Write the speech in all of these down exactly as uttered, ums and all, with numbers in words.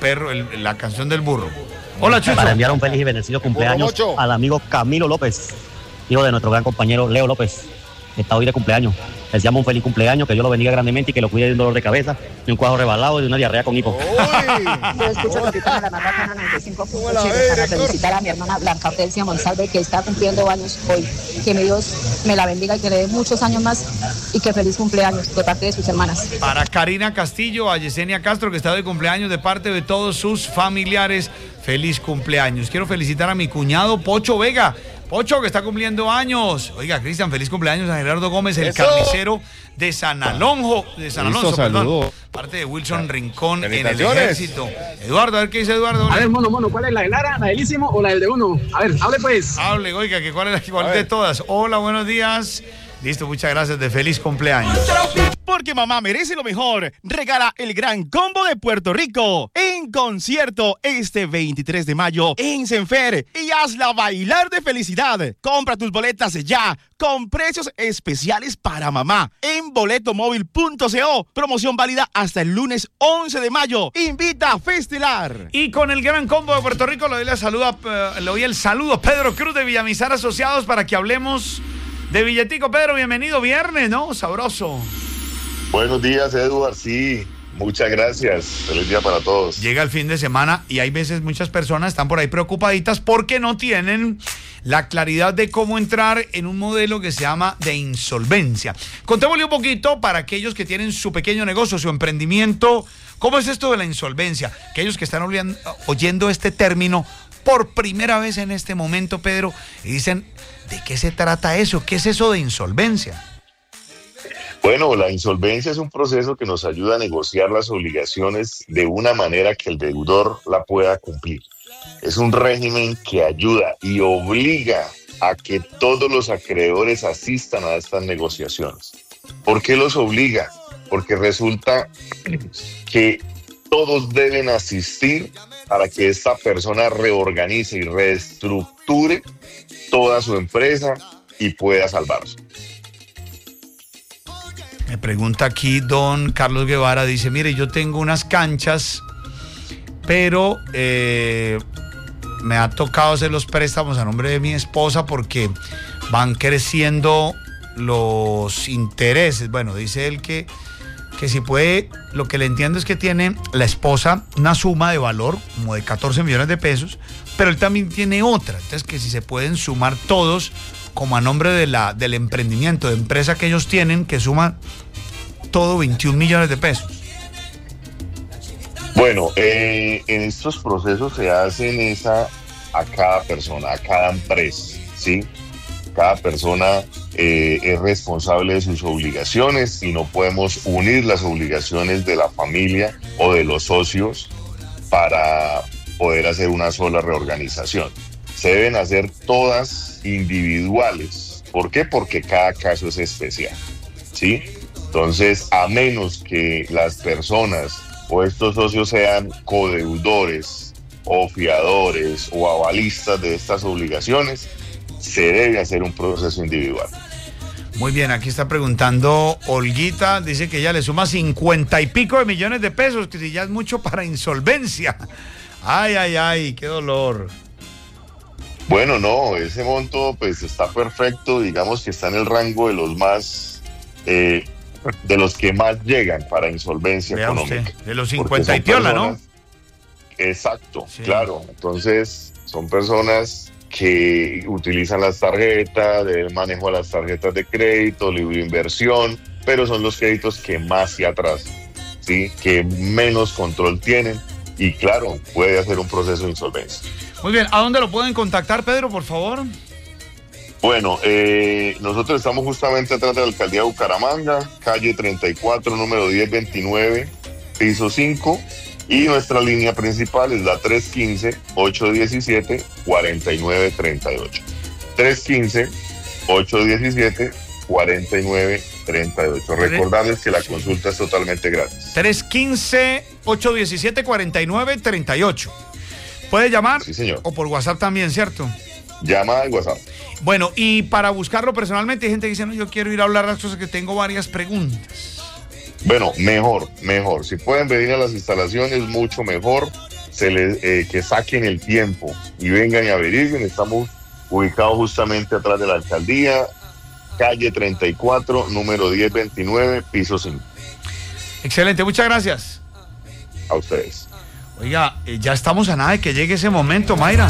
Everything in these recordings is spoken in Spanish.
perro, el, la canción del burro. Hola, Chucho. Para enviar un feliz y bendecido cumpleaños al amigo Camilo López, hijo de nuestro gran compañero Leo López, que está hoy de cumpleaños. Les llamo un feliz cumpleaños, que Dios lo bendiga grandemente y que lo cuide de un dolor de cabeza, de un cuadro rebalado y de una diarrea con hipo. Yo escucho Capitán de la Naranja noventa y cinco punto siete para felicitar a mi hermana Blanca Hortensia Monsalve, que está cumpliendo años hoy. Que mi Dios me la bendiga y que le dé muchos años más y que feliz cumpleaños de parte de sus hermanas. Para Karina Castillo, a Yesenia Castro, que está de cumpleaños de parte de todos sus familiares, feliz cumpleaños. Quiero felicitar a mi cuñado Pocho Vega. Pocho, que está cumpliendo años. Oiga, Cristian, feliz cumpleaños a Gerardo Gómez, el Eso. carnicero de San Alonso, de San Alonso, Listo, perdón. Parte de Wilson Rincón en el ejército. Eduardo, a ver qué dice Eduardo. A ver, mono, mono, ¿cuál es la de Lara, la del Ísimo o la del de uno? A ver, hable pues. Hable, oiga, que cuál es la cuál de todas. Hola, buenos días. Listo, muchas gracias, de feliz cumpleaños. Porque mamá merece lo mejor. Regala el gran combo de Puerto Rico en concierto este veintitrés de mayo en Senfer y hazla bailar de felicidad. Compra tus boletas ya con precios especiales para mamá en boletomóvil punto co. Promoción válida hasta el lunes once de mayo. Invita a festelar. Y con el gran combo de Puerto Rico le doy, la saluda, le doy el saludo a Pedro Cruz de Villamizar Asociados para que hablemos de billetico. Pedro, bienvenido, viernes, ¿no? Sabroso. Buenos días, Edward, sí, muchas gracias, feliz día para todos. Llega el fin de semana y hay veces muchas personas están por ahí preocupaditas porque no tienen la claridad de cómo entrar en un modelo que se llama de insolvencia. Contémosle un poquito para aquellos que tienen su pequeño negocio, su emprendimiento, ¿cómo es esto de la insolvencia? Aquellos que están oyendo este término por primera vez en este momento, Pedro, y dicen, ¿de qué se trata eso? ¿Qué es eso de insolvencia? Bueno, la insolvencia es un proceso que nos ayuda a negociar las obligaciones de una manera que el deudor la pueda cumplir. Es un régimen que ayuda y obliga a que todos los acreedores asistan a estas negociaciones. ¿Por qué los obliga? Porque resulta que todos deben asistir para que esta persona reorganice y reestructure toda su empresa y pueda salvarse. Me pregunta aquí don Carlos Guevara, dice, mire, yo tengo unas canchas, pero eh, me ha tocado hacer los préstamos a nombre de mi esposa porque van creciendo los intereses. Bueno, dice él que, que si puede, lo que le entiendo es que tiene la esposa una suma de valor como de catorce millones de pesos, pero él también tiene otra. Entonces, que si se pueden sumar todos como a nombre de la, del emprendimiento, de empresa que ellos tienen, que suman todo veintiún millones de pesos. Bueno, eh, en estos procesos se hacen esa a cada persona, a cada empresa, ¿sí? Cada persona eh, es responsable de sus obligaciones y no podemos unir las obligaciones de la familia o de los socios para poder hacer una sola reorganización. Se deben hacer todas individuales. ¿Por qué? Porque cada caso es especial, ¿sí? Entonces, a menos que las personas o estos socios sean codeudores o fiadores o avalistas de estas obligaciones, se debe hacer un proceso individual. Muy bien, aquí está preguntando Olguita, dice que ella le suma cincuenta y pico de millones de pesos, que si ya es mucho para insolvencia. Ay, ay, ay, qué dolor. Bueno, no, ese monto pues está perfecto, digamos que está en el rango de los más, eh, de los que más llegan para insolvencia Vea económica. Usted, de los cincuenta y piola, ¿no? Exacto, sí. Claro, entonces son personas que utilizan las tarjetas, el manejo de las tarjetas de crédito, libre inversión, pero son los créditos que más se atrasan, ¿sí? Que menos control tienen y claro, puede hacer un proceso de insolvencia. Muy bien, ¿a dónde lo pueden contactar, Pedro, por favor? Bueno, eh, nosotros estamos justamente atrás de la alcaldía de Bucaramanga, calle treinta y cuatro, número diez veintinueve, piso cinco, y nuestra línea principal es la tres uno cinco, ocho uno siete, cuatro nueve tres ocho. tres uno cinco, ocho uno siete, cuatro nueve tres ocho. Recordarles que la consulta es totalmente gratis. tres uno cinco, ocho uno siete, cuatro nueve tres ocho. ¿Puede llamar? Sí, señor. O por WhatsApp también, ¿cierto? Llama al WhatsApp. Bueno, y para buscarlo personalmente hay gente que dice, no, yo quiero ir a hablar las cosas, que tengo varias preguntas. Bueno, mejor, mejor. Si pueden venir a las instalaciones, mucho mejor. se les, eh, que saquen el tiempo y vengan y averigüen. Estamos ubicados justamente atrás de la alcaldía, calle treinta y cuatro, número diez veintinueve, piso cinco. Excelente, muchas gracias. A ustedes. Oiga, eh, ya estamos a nada de que llegue ese momento, Mayra.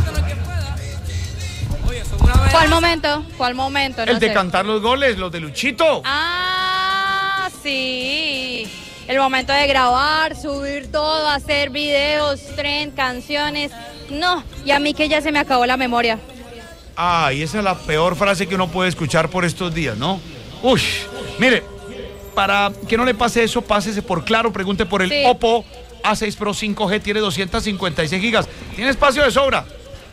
¿Cuál momento? ¿Cuál momento? No el de sé. cantar los goles, los de Luchito. Ah, sí. El momento de grabar, subir todo, hacer videos, tren, canciones. No, y a mí que ya se me acabó la memoria. Ah, y esa es la peor frase que uno puede escuchar por estos días, ¿no? Uy, mire, para que no le pase eso, pásese por Claro, pregunte por el Sí. Oppo A seis Pro cinco G, tiene doscientas cincuenta y seis gigas. Tiene espacio de sobra.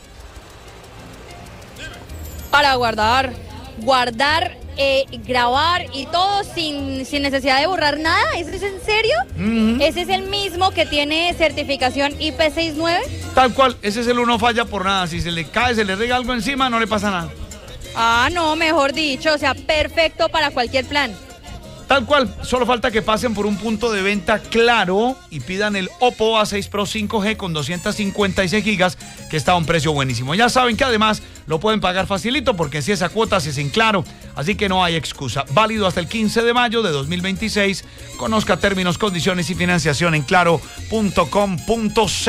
Para guardar, guardar, eh, grabar y todo sin, sin necesidad de borrar nada. ¿Eso es en serio? Uh-huh. ¿Ese es el mismo que tiene certificación I P sesenta y nueve? Tal cual, ese es el uno falla por nada. Si se le cae, se le rega algo encima, no le pasa nada. Ah, no, mejor dicho, o sea, perfecto para cualquier plan. Tal cual, solo falta que pasen por un punto de venta Claro y pidan el Oppo A seis Pro cinco G con doscientas cincuenta y seis gigas, que está a un precio buenísimo. Ya saben que además lo pueden pagar facilito porque si esa cuota se es en Claro, así que no hay excusa. Válido hasta el quince de mayo de dos mil veintiséis. Conozca términos, condiciones y financiación en claro punto com punto c.